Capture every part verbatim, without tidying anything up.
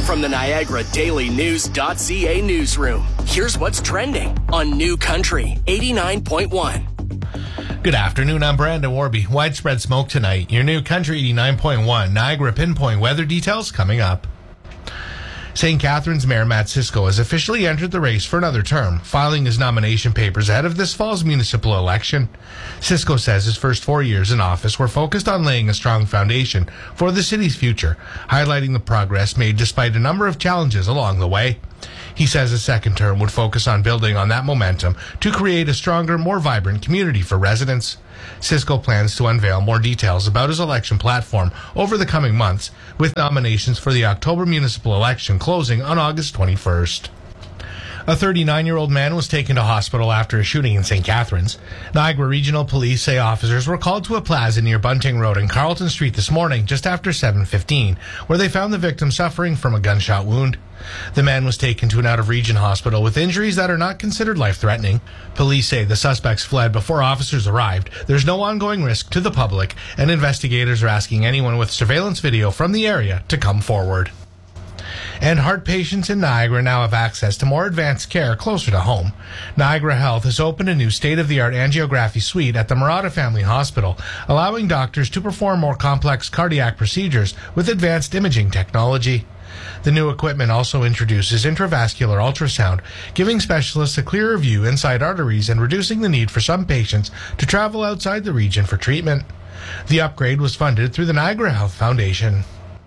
From the Niagara Daily News.ca newsroom, here's what's trending on New Country eighty-nine point one. Good afternoon, I'm Brandon Warby. Widespread smoke tonight. Your New Country eighty-nine point one. Niagara pinpoint weather details coming up. Saint Catharines Mayor Matt Cisco has officially entered the race for another term, filing his nomination papers ahead of this fall's municipal election. Cisco says his first four years in office were focused on laying a strong foundation for the city's future, highlighting the progress made despite a number of challenges along the way. He says his second term would focus on building on that momentum to create a stronger, more vibrant community for residents. Cisco plans to unveil more details about his election platform over the coming months, with nominations for the October municipal election closing on August twenty-first. A thirty-nine-year-old man was taken to hospital after a shooting in Saint Catharines. Niagara Regional Police say officers were called to a plaza near Bunting Road and Carlton Street this morning just after seven fifteen, where they found the victim suffering from a gunshot wound. The man was taken to an out-of-region hospital with injuries that are not considered life-threatening. Police say the suspects fled before officers arrived. There's no ongoing risk to the public, and investigators are asking anyone with surveillance video from the area to come forward. And heart patients in Niagara now have access to more advanced care closer to home. Niagara Health has opened a new state-of-the-art angiography suite at the Murata Family Hospital, allowing doctors to perform more complex cardiac procedures with advanced imaging technology. The new equipment also introduces intravascular ultrasound, giving specialists a clearer view inside arteries and reducing the need for some patients to travel outside the region for treatment. The upgrade was funded through the Niagara Health Foundation.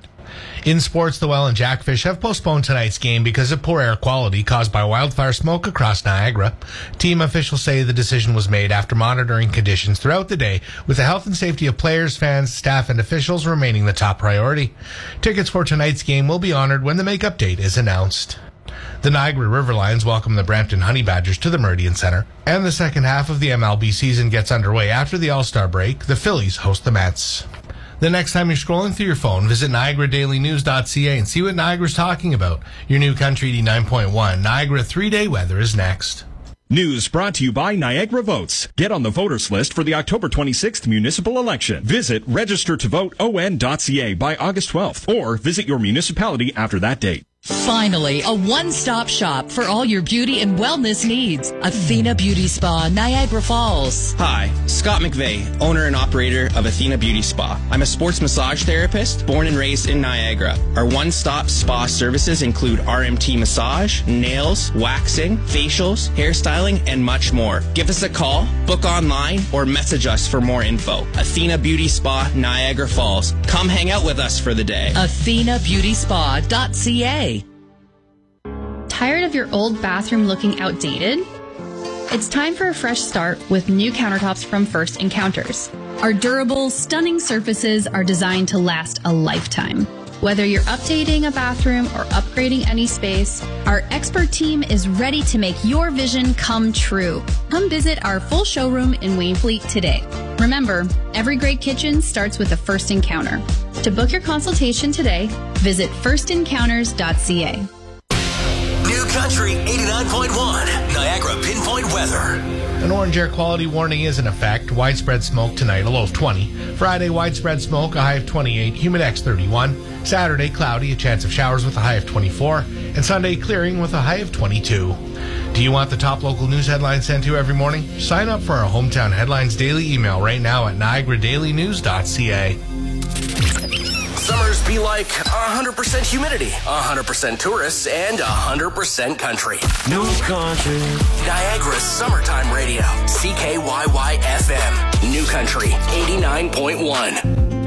In sports, the Welland Jackfish have postponed tonight's game because of poor air quality caused by wildfire smoke across Niagara. Team officials say the decision was made after monitoring conditions throughout the day, with the health and safety of players, fans, staff, and officials remaining the top priority. Tickets for tonight's game will be honored when the make-up date is announced. The Niagara River Lions welcome the Brampton Honey Badgers to the Meridian Centre, and the second half of the M L B season gets underway after the All-Star break. The Phillies host the Mets. The next time you're scrolling through your phone, visit Niagara Daily News.ca and see what Niagara's talking about. Your New Country eighty-nine point one. Niagara three-day weather is next. News brought to you by Niagara Votes. Get on the voters list for the October twenty-sixth municipal election. Visit register to vote O N dot C A by August twelfth or visit your municipality after that date. Finally, a one-stop shop for all your beauty and wellness needs. Athena Beauty Spa, Niagara Falls. Hi, Scott McVeigh, owner and operator of Athena Beauty Spa. I'm a sports massage therapist, born and raised in Niagara. Our one-stop spa services include R M T massage, nails, waxing, facials, hairstyling, and much more. Give us a call, book online, or message us for more info. Athena Beauty Spa, Niagara Falls. Come hang out with us for the day. Athena Beauty Spa dot C A. Tired of your old bathroom looking outdated? It's time for a fresh start with new countertops from First Encounters. Our durable, stunning surfaces are designed to last a lifetime. Whether you're updating a bathroom or upgrading any space, our expert team is ready to make your vision come true. Come visit our full showroom in Wainfleet today. Remember, every great kitchen starts with a first encounter. To book your consultation today, visit first encounters dot C A. New Country eighty-nine point one. Niagara pinpoint weather. An orange air quality warning is in effect. Widespread smoke tonight, a low of twenty. Friday, widespread smoke, a high of twenty-eight. Humidex thirty-one. Saturday, cloudy, a chance of showers with a high of twenty-four. And Sunday, clearing with a high of twenty-two. Do you want the top local news headlines sent to you every morning? Sign up for our Hometown Headlines daily email right now at Niagara Daily News dot C A. Summers be like one hundred percent humidity, one hundred percent tourists, and one hundred percent country. New Country. Niagara's summertime radio. C K Y Y F M. New Country eighty-nine point one.